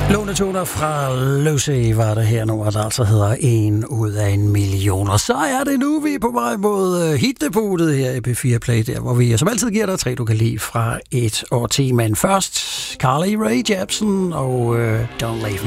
Lånetoner fra Lucy var det her nummer, der altså hedder 1 ud af 1 million. Og så er det nu, vi er på vej mod hitdebutet her i P4 Play, der hvor vi som altid giver dig 3, du kan lide fra et årti. Men først Carly Rae Jepsen og Don't Leave